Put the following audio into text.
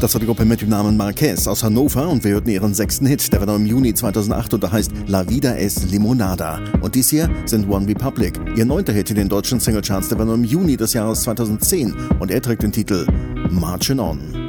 Das war die Gruppe mit dem Namen Marquez aus Hannover und wir hörten ihren 6. Hit, der war noch im Juni 2008 und der heißt La Vida es Limonada. Und dies hier sind One Republic. Ihr 9. Hit in den deutschen Singlecharts, der war noch im Juni des Jahres 2010 und er trägt den Titel Marchin' On.